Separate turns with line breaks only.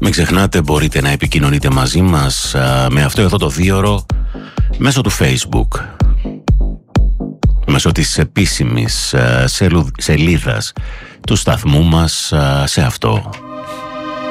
Μην ξεχνάτε, μπορείτε να επικοινωνείτε μαζί μας με αυτό εδώ το 2ωρο μέσω του Facebook, μέσω της επίσημης σελίδας του σταθμού μας σε αυτό.